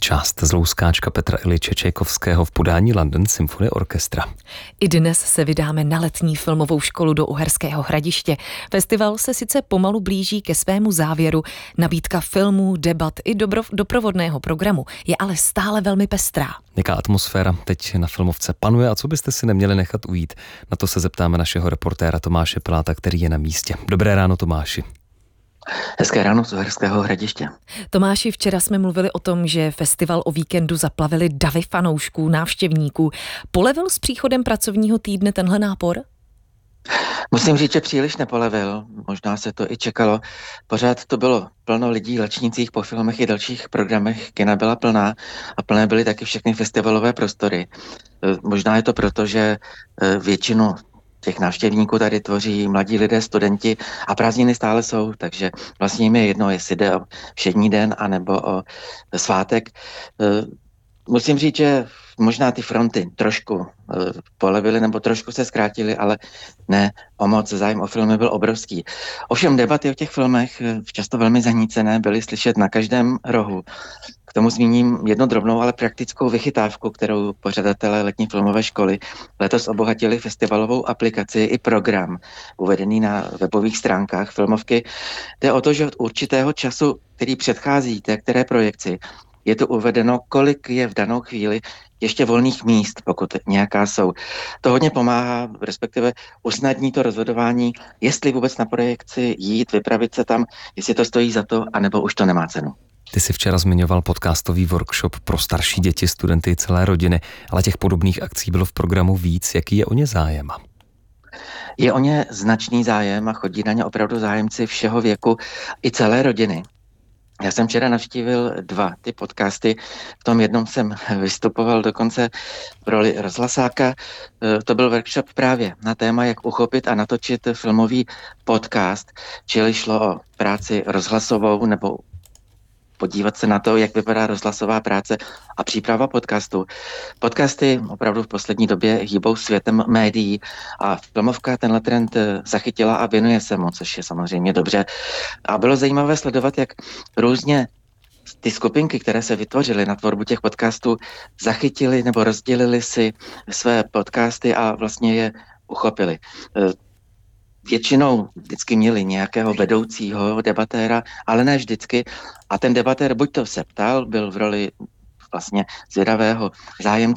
Část z Louskáčka Petra Iljiče Čajkovského v podání London Symphony Orchestra. I dnes se vydáme na letní filmovou školu do Uherského Hradiště. Festival se sice pomalu blíží ke svému závěru, nabídka filmů, debat i doprovodného programu je ale stále velmi pestrá. Jaká atmosféra teď na filmovce panuje a co byste si neměli nechat ujít? Na to se zeptáme našeho reportéra Tomáše Piláta, který je na místě. Dobré ráno, Tomáši. Hezké ráno z Uherského Hradiště. Tomáši, včera jsme mluvili o tom, že festival o víkendu zaplavili davy fanoušků, návštěvníků. Polevil s příchodem pracovního týdne tenhle nápor? Musím říct, že příliš nepolevil. Možná se to i čekalo. Pořád to bylo plno lidí lečnících po filmech i dalších programech. Kina byla plná a plné byly taky všechny festivalové prostory. Možná je to proto, že většinu těch návštěvníků tady tvoří mladí lidé, studenti a prázdniny stále jsou, takže vlastně jim je jedno, jestli jde o všední den anebo o svátek. Musím říct, že možná ty fronty trošku polevily nebo trošku se zkrátily, ale ne o moc. Zájem o filmy byl obrovský. Ovšem debaty o těch filmech, často velmi zanícené, byly slyšet na každém rohu. K tomu zmíním jednu drobnou, ale praktickou vychytávku, kterou pořadatelé letní filmové školy letos obohatili festivalovou aplikaci i program uvedený na webových stránkách filmovky. Jde o to, že od určitého času, který předchází té které projekci, je to uvedeno, kolik je v danou chvíli ještě volných míst, pokud nějaká jsou. To hodně pomáhá, respektive usnadní to rozhodování, jestli vůbec na projekci jít, vypravit se tam, jestli to stojí za to, anebo už to nemá cenu. Ty jsi včera zmiňoval podcastový workshop pro starší děti, studenty i celé rodiny, ale těch podobných akcí bylo v programu víc. Jaký je o ně zájem? Je o ně značný zájem a chodí na ně opravdu zájemci všeho věku i celé rodiny. Já jsem včera navštívil 2 ty podcasty, v tom jednom jsem vystupoval dokonce v roli rozhlasáka. To byl workshop právě na téma, jak uchopit a natočit filmový podcast, čili šlo o práci rozhlasovou nebo podívat se na to, jak vypadá rozhlasová práce a příprava podcastu. Podcasty opravdu v poslední době hýbou světem médií a filmovka tenhle trend zachytila a věnuje se mu, což je samozřejmě dobře. A bylo zajímavé sledovat, jak různě ty skupinky, které se vytvořily na tvorbu těch podcastů, zachytili nebo rozdělili si své podcasty a vlastně je uchopili. Většinou vždycky měli nějakého vedoucího debatéra, ale ne vždycky. A ten debatér buď to se ptal, byl v roli vlastně zvědavého zájemce,